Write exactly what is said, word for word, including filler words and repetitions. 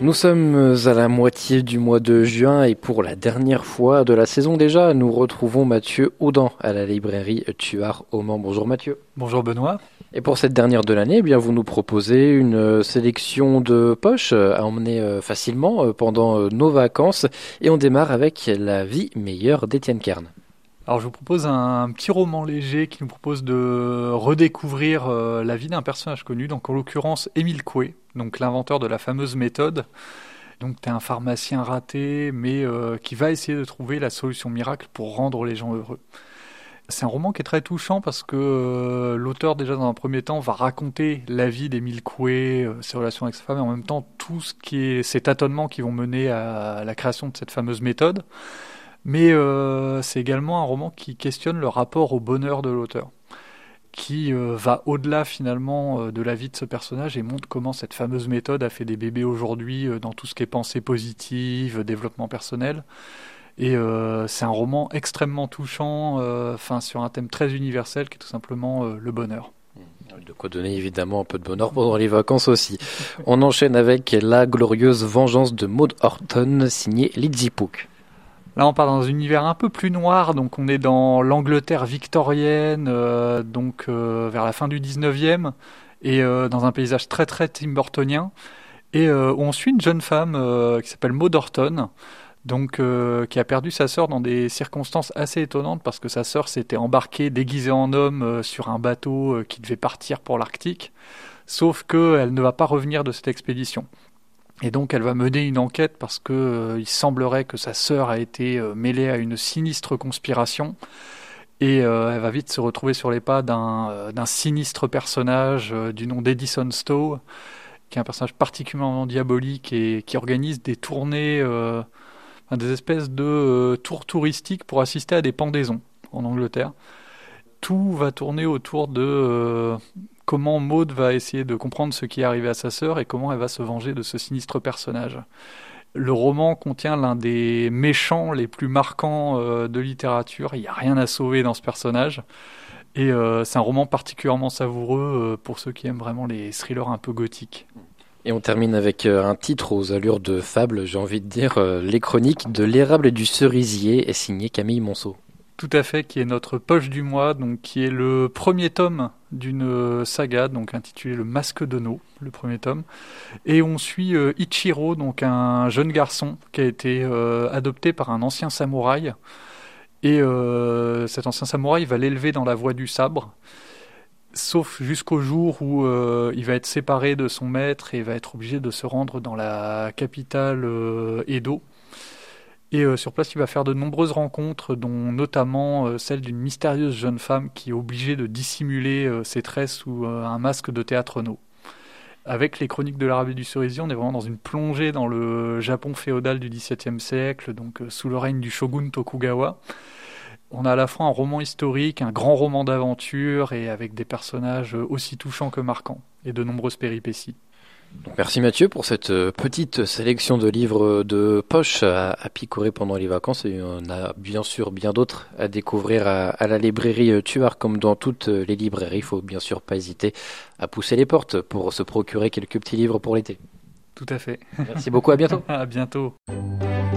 Nous sommes à la moitié du mois de juin et pour la dernière fois de la saison déjà, nous retrouvons Mathieu Audin à la librairie Tuart au Mans. Bonjour Mathieu. Bonjour Benoît. Et pour cette dernière de l'année, eh bien, vous nous proposez une sélection de poches à emmener facilement pendant nos vacances et on démarre avec La vie meilleure d'Étienne Kern. Alors je vous propose un petit roman léger qui nous propose de redécouvrir euh, la vie d'un personnage connu, donc en l'occurrence Émile Coué, donc l'inventeur de la fameuse méthode. Donc tu es un pharmacien raté, mais euh, qui va essayer de trouver la solution miracle pour rendre les gens heureux. C'est un roman qui est très touchant parce que euh, l'auteur déjà dans un premier temps va raconter la vie d'Émile Coué, euh, ses relations avec sa femme et en même temps tout ce qui est ces tâtonnements qui vont mener à la création de cette fameuse méthode. Mais euh, c'est également un roman qui questionne le rapport au bonheur de l'auteur, qui euh, va au-delà finalement euh, de la vie de ce personnage et montre comment cette fameuse méthode a fait des bébés aujourd'hui euh, dans tout ce qui est pensée positive, développement personnel. Et euh, c'est un roman extrêmement touchant, euh, fin, sur un thème très universel qui est tout simplement euh, le bonheur. De quoi donner évidemment un peu de bonheur pendant les vacances aussi. On enchaîne avec La glorieuse vengeance de Maud Horton, signée Lizzie Pook. Là, on part dans un univers un peu plus noir, donc on est dans l'Angleterre victorienne, euh, donc euh, vers la fin du dix-neuvième, et euh, dans un paysage très très Tim Burtonien, et euh, où on suit une jeune femme euh, qui s'appelle Maud Horton, donc euh, qui a perdu sa sœur dans des circonstances assez étonnantes, parce que sa sœur s'était embarquée déguisée en homme euh, sur un bateau euh, qui devait partir pour l'Arctique, sauf qu'elle ne va pas revenir de cette expédition. Et donc elle va mener une enquête parce que euh, il semblerait que sa sœur a été euh, mêlée à une sinistre conspiration et euh, elle va vite se retrouver sur les pas d'un, euh, d'un sinistre personnage euh, du nom d'Edison Stowe, qui est un personnage particulièrement diabolique et qui organise des tournées, euh, enfin, des espèces de euh, tours touristiques pour assister à des pendaisons en Angleterre. Tout va tourner autour de euh, comment Maud va essayer de comprendre ce qui est arrivé à sa sœur et comment elle va se venger de ce sinistre personnage. Le roman contient l'un des méchants les plus marquants euh, de littérature. Il n'y a rien à sauver dans ce personnage. Et euh, c'est un roman particulièrement savoureux euh, pour ceux qui aiment vraiment les thrillers un peu gothiques. Et on termine avec un titre aux allures de fable, j'ai envie de dire, euh, Les chroniques de l'érable et du cerisier, est signé Camille Monceau. Tout à fait, qui est notre poche du mois, donc qui est le premier tome d'une saga, donc intitulée Le Masque de No, le premier tome. Et on suit euh, Ichiro, donc un jeune garçon qui a été euh, adopté par un ancien samouraï. Et euh, cet ancien samouraï va l'élever dans la voie du sabre, sauf jusqu'au jour où euh, il va être séparé de son maître et va être obligé de se rendre dans la capitale euh, Edo. Et euh, sur place, il va faire de nombreuses rencontres, dont notamment euh, celle d'une mystérieuse jeune femme qui est obligée de dissimuler euh, ses traits sous euh, un masque de théâtre no. Avec les chroniques de l'Arabie du Cerisier, on est vraiment dans une plongée dans le Japon féodal du dix-septième siècle, donc euh, sous le règne du shogun Tokugawa. On a à la fois un roman historique, un grand roman d'aventure, et avec des personnages aussi touchants que marquants, et de nombreuses péripéties. Donc merci Mathieu pour cette petite sélection de livres de poche à, à picorer pendant les vacances. Et on a bien sûr bien d'autres à découvrir à, à la librairie Tuart, comme dans toutes les librairies. Il faut bien sûr pas hésiter à pousser les portes pour se procurer quelques petits livres pour l'été. Tout à fait. Merci beaucoup, à bientôt. À bientôt.